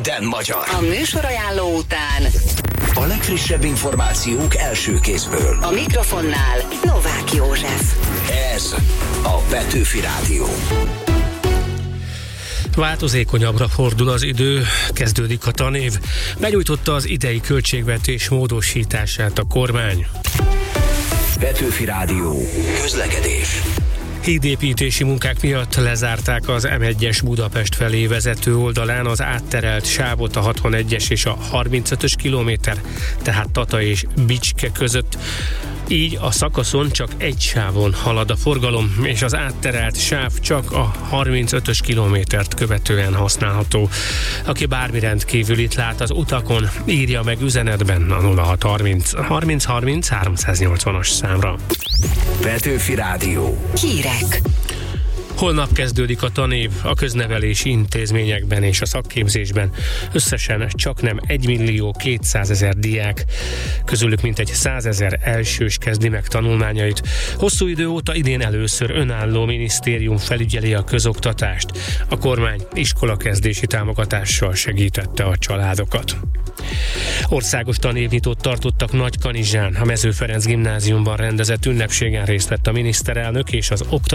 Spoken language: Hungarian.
minden magyar. A műsorajánló után A legfrissebb információk első kézből. a mikrofonnál Novák József. Ez a Petőfi Rádió. Változékonyabbra fordul az idő, kezdődik a tanév, benyújtotta az idei költségvetés módosítását a kormány. Petőfi Rádió. Közlekedés. Hídépítési munkák miatt lezárták az M1-es Budapest felé vezető oldalán az átterelt sávot a 61-es és a 35-ös kilométer, tehát Tata és Bicske között. Így a szakaszon csak egy sávon halad a forgalom, és az átterelt sáv csak a 35-ös kilométert követően használható. Aki bármi rendkívülit lát az utakon, írja meg üzenetben a 0630 30 30 380-as számra. Petőfi Rádió. Hírek. Holnap kezdődik a tanév a köznevelési intézményekben és a szakképzésben. Összesen csaknem 1.200.000 diák, közülük mintegy 100.000 elsős kezdi meg tanulmányait. Hosszú idő óta idén először önálló minisztérium felügyeli a közoktatást. A kormány iskolakezdési támogatással segítette a családokat. Országos tanévnyitót tartottak Nagykanizsán. A Mező Ferenc gimnáziumban rendezett ünnepségen részt vett a miniszterelnök és az